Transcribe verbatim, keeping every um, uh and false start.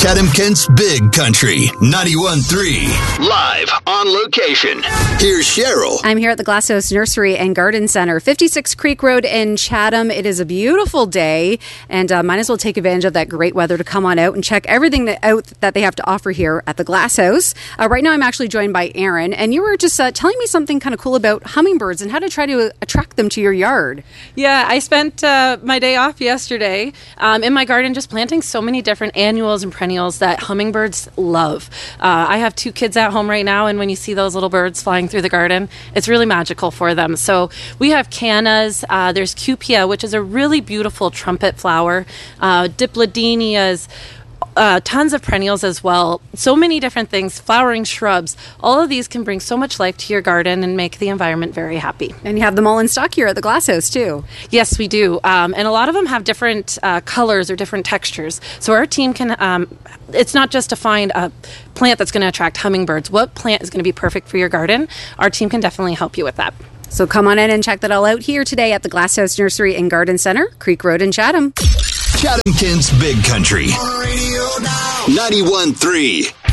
Chatham-Kent's Big Country, ninety-one point three. Live on location. Here's Cheryl. I'm here at the Glasshouse Nursery and Garden Center, fifty-six Creek Road in Chatham. It is a beautiful day, and uh, might as well take advantage of that great weather to come on out and check everything that, out that they have to offer here at the Glasshouse. Uh, right now, I'm actually joined by Erin, and you were just uh, telling me something kind of cool about hummingbirds and how to try to attract them to your yard. Yeah, I spent uh, my day off yesterday um, in my garden just planting so many different annuals and perennials that hummingbirds love. Uh, I have two kids at home right now, and when you see those little birds flying through the garden, it's really magical for them. So we have cannas, uh, there's cupia, which is a really beautiful trumpet flower, uh, diplodenias, Uh, tons of perennials as well. So many different things, flowering shrubs. All of these can bring so much life to your garden and make the environment very happy. And you have them all in stock here at the Glasshouse too. Yes, we do. Um, and a lot of them have different uh, colors or different textures. So our team can, um, it's not just to find a plant that's going to attract hummingbirds. What plant is going to be perfect for your garden? Our team can definitely help you with that. So come on in and check that all out here today at the Glasshouse Nursery and Garden Center, Creek Road in Chatham. Chatham-Kent's Big Country, ninety-one point three.